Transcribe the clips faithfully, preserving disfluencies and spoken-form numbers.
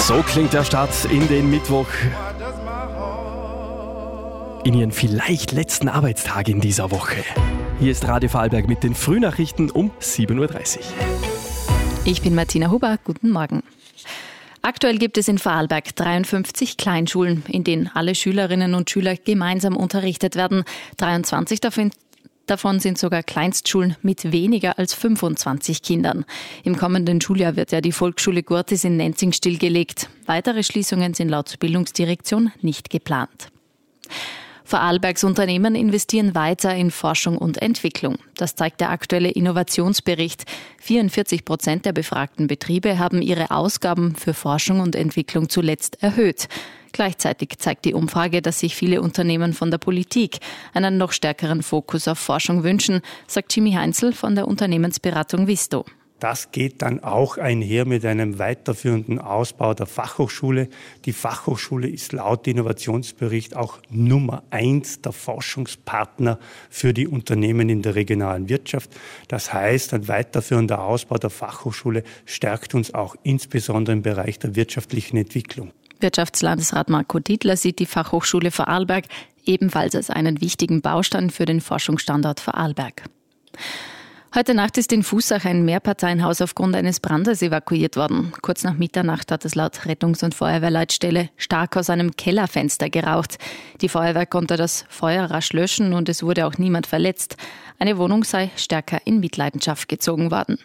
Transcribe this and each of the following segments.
So klingt der Start in den Mittwoch, in Ihren vielleicht letzten Arbeitstag in dieser Woche. Hier ist Radio Vorarlberg mit den Frühnachrichten um sieben Uhr dreißig. Ich bin Martina Huber, guten Morgen. Aktuell gibt es in Vorarlberg dreiundfünfzig Kleinschulen, in denen alle Schülerinnen und Schüler gemeinsam unterrichtet werden. dreiundzwanzig davon Davon sind sogar Kleinstschulen mit weniger als fünfundzwanzig Kindern. Im kommenden Schuljahr wird ja die Volksschule Gurtis in Nenzing stillgelegt. Weitere Schließungen sind laut Bildungsdirektion nicht geplant. Vorarlbergs Unternehmen investieren weiter in Forschung und Entwicklung. Das zeigt der aktuelle Innovationsbericht. vierundvierzig Prozent der befragten Betriebe haben ihre Ausgaben für Forschung und Entwicklung zuletzt erhöht. Gleichzeitig zeigt die Umfrage, dass sich viele Unternehmen von der Politik einen noch stärkeren Fokus auf Forschung wünschen, sagt Jimmy Heinzel von der Unternehmensberatung Visto. Das geht dann auch einher mit einem weiterführenden Ausbau der Fachhochschule. Die Fachhochschule ist laut Innovationsbericht auch Nummer eins der Forschungspartner für die Unternehmen in der regionalen Wirtschaft. Das heißt, ein weiterführender Ausbau der Fachhochschule stärkt uns auch insbesondere im Bereich der wirtschaftlichen Entwicklung. Wirtschaftslandesrat Marco Dietler sieht die Fachhochschule Vorarlberg ebenfalls als einen wichtigen Baustein für den Forschungsstandort Vorarlberg. Heute Nacht ist in Fußach ein Mehrparteienhaus aufgrund eines Brandes evakuiert worden. Kurz nach Mitternacht hat es laut Rettungs- und Feuerwehrleitstelle stark aus einem Kellerfenster geraucht. Die Feuerwehr konnte das Feuer rasch löschen und es wurde auch niemand verletzt. Eine Wohnung sei stärker in Mitleidenschaft gezogen worden.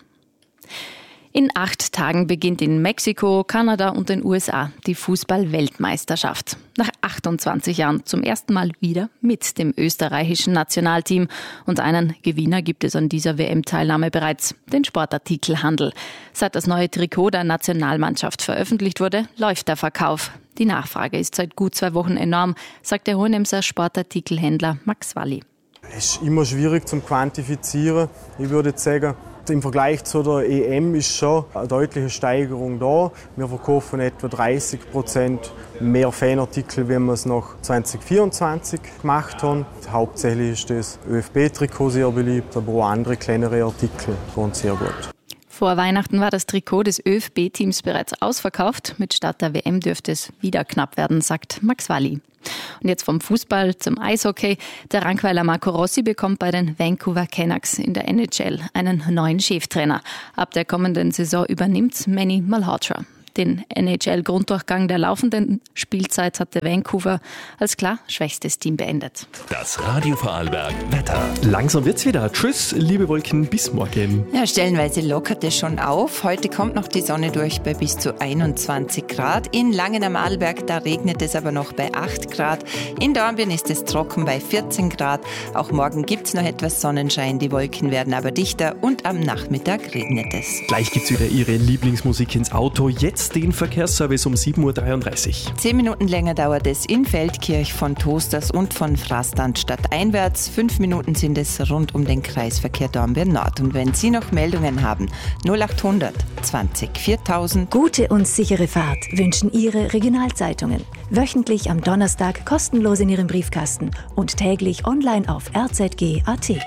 In acht Tagen beginnt in Mexiko, Kanada und den U S A die Fußball-Weltmeisterschaft. Nach achtundzwanzig Jahren zum ersten Mal wieder mit dem österreichischen Nationalteam. Und einen Gewinner gibt es an dieser W M-Teilnahme bereits, den Sportartikelhandel. Seit das neue Trikot der Nationalmannschaft veröffentlicht wurde, läuft der Verkauf. Die Nachfrage ist seit gut zwei Wochen enorm, sagt der Hohenemser Sportartikelhändler Max Walli. Es ist immer schwierig zu quantifizieren. Ich würde jetzt sagen, im Vergleich zu der E M ist schon eine deutliche Steigerung da. Wir verkaufen etwa dreißig Prozent mehr Fanartikel, wie wir es noch zwanzig vierundzwanzig gemacht haben. Hauptsächlich ist das Ö F B-Trikot sehr beliebt, aber auch andere kleinere Artikel gehen sehr gut. Vor Weihnachten war das Trikot des Ö F B-Teams bereits ausverkauft. Mit Start der W M dürfte es wieder knapp werden, sagt Max Walli. Und jetzt vom Fußball zum Eishockey. Der Rankweiler Marco Rossi bekommt bei den Vancouver Canucks in der N H L einen neuen Cheftrainer. Ab der kommenden Saison übernimmt Manny Malhotra. Den N H L-Grunddurchgang der laufenden Spielzeit hatte Vancouver als klar schwächstes Team beendet. Das Radio Vorarlberg Wetter. Langsam wird's wieder. Tschüss, liebe Wolken, bis morgen. Ja, stellenweise lockert es schon auf. Heute kommt noch die Sonne durch bei bis zu einundzwanzig Grad. In Langen am Arlberg, da regnet es aber noch bei acht Grad. In Dornbirn ist es trocken bei vierzehn Grad. Auch morgen gibt's noch etwas Sonnenschein. Die Wolken werden aber dichter und am Nachmittag regnet es. Gleich gibt's wieder Ihre Lieblingsmusik ins Auto. Jetzt den Verkehrsservice um sieben Uhr dreiunddreißig. Zehn Minuten länger dauert es in Feldkirch von Toasters und von Fraßland stadteinwärts. Fünf Minuten sind es rund um den Kreisverkehr Dornbirn Nord. Und wenn Sie noch Meldungen haben, null achthundert zwanzig viertausend. Gute und sichere Fahrt wünschen Ihre Regionalzeitungen. Wöchentlich am Donnerstag kostenlos in Ihrem Briefkasten und täglich online auf r z g punkt a t.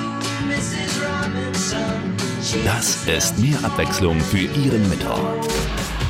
Das ist mehr Abwechslung für Ihren Mittwoch.